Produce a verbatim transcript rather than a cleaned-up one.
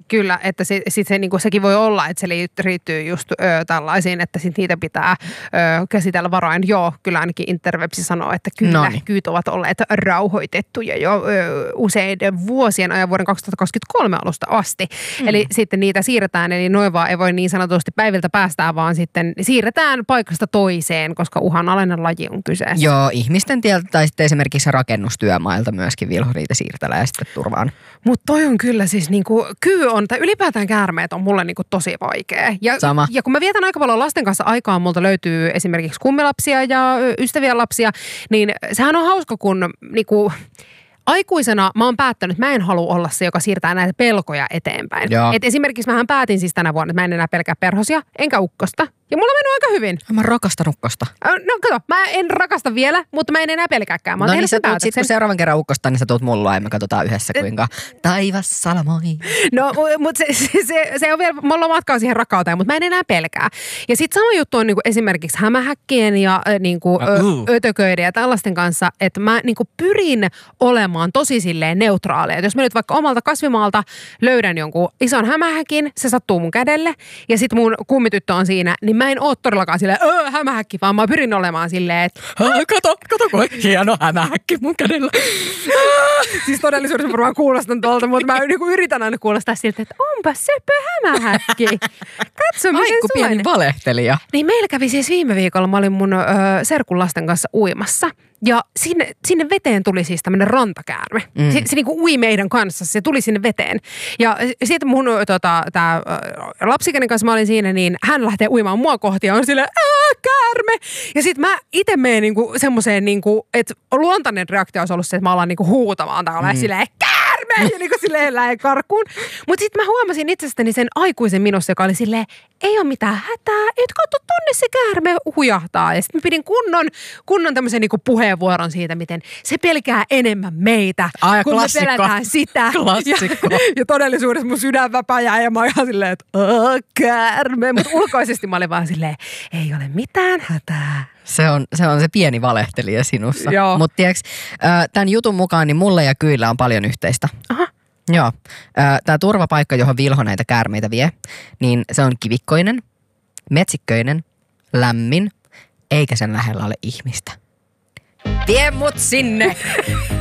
kyllä, että se, sit se, niin kuin, sekin voi olla, että se liittyy just ö, tällaisiin, että sit niitä pitää ö, käsitellä varoen. Joo, kyllä ainakin Interwebsi sanoo, että kyllä Noniin. Kyyt ovat olleet rauhoitettuja jo ö, useiden vuosien ajan vuoden kaksituhattakaksikymmentäkolme alusta asti. Mm. Eli sitten niitä siirretään, eli noin vaan ei voi niin sanotusti päiviltä päästään, vaan sitten siirretään paikasta toiseen, koska uhanalainen laji on kyseessä. Joo, ihmisten tieltä tai sitten esimerkiksi rakennustyömailta myöskin vilhuriita siirtelee sitten turvaan. Mutta toi on kyllä siis niinku, kyy on, tai ylipäätään käärmeet on mulle niinku tosi vaikea. Ja, Sama. Ja kun mä vietän aika paljon lasten kanssa aikaa, multa löytyy esimerkiksi kummilapsia ja ystäviä lapsia, niin sehän on hauska, kun niinku, aikuisena mä oon päättänyt, että mä en halua olla se, joka siirtää näitä pelkoja eteenpäin. Et esimerkiksi mähän päätin siis tänä vuonna, että mä en enää pelkää perhosia, enkä ukkosta. Ja mulla on mennyt aika hyvin. Mä rakastan ukkosta. No kato, mä en rakasta vielä, mutta mä en enää pelkääkään. Mä no niin sä tuut, sit kun seuraavan kerran ukkosta, niin sä tuut mulla ja me katsotaan yhdessä, kuinka taivas salamoi. No, mutta se, se, se, se on vielä, mulla on matkaa siihen rakkauteen, mutta mä en enää pelkää. Ja sit sama juttu on niinku esimerkiksi hämähäkkien ja niinku, uh. ö, ötököiden ja tällaisten kanssa, että mä niinku pyrin olemaan tosi silleen neutraaleja. Et jos mä nyt vaikka omalta kasvimaalta löydän jonkun ison hämähäkin, se sattuu mun kädelle ja sit mun kummityttö on siinä, niin mä en oo todellakaan silleen, öö, hämähäkki, vaan mä pyrin olemaan silleen, että kato, kato, kun hieno hämähäkki mun kädellä. Siis todellisuudessa varmaan kuulostan tuolta, mutta mä niinku yritän aina kuulostaa siltä, että onpa söpö hämähäkki. Katso, miten Aikku pieni valehtelija. Niin meillä kävi siis viime viikolla, mä olin mun ö, serkun lasten kanssa uimassa. Ja sinne, sinne veteen tuli siis tämmöinen rantakäärme. Mm. Se, se niinku ui meidän kanssa, se tuli sinne veteen. Ja sitten mun tota, tää lapsikäinen kanssa mä olin siinä, niin hän lähtee uimaan mua kohti ja on silleen, ää, käärme! Ja sitten mä itse menen niinku semmoiseen, niinku, että luontainen reaktio olisi ollut se, että mä alan niinku huutamaan tai olen mm. silleen, käärme! Ja niinku silleen lähen karkuun. Mutta sitten mä huomasin itsestäni sen aikuisen minussa, joka oli silleen, ei ole mitään hätää, et katso tonne se käärme hujahtaa. Ja sitten mä pidin kunnon, kunnon tämmöisen niinku puheenvuoron siitä, miten se pelkää enemmän meitä, Ai, kun klassikko. me pelätään sitä. Klassikko. Ja, ja todellisuudessa mun sydän väpäjää ja mä oon ihan silleen, että käärme. Mutta ulkoisesti mä olin vaan silleen, ei ole mitään hätää. Se on, se on se pieni valehtelija sinussa. Joo. Mutta tiiäks, tämän jutun mukaan niin mulle ja Kyillä on paljon yhteistä. Aha. Joo. Tämä turvapaikka, johon Vilho näitä käärmeitä vie, niin se on kivikkoinen, metsikköinen, lämmin, eikä sen lähellä ole ihmistä. Vie mut sinne!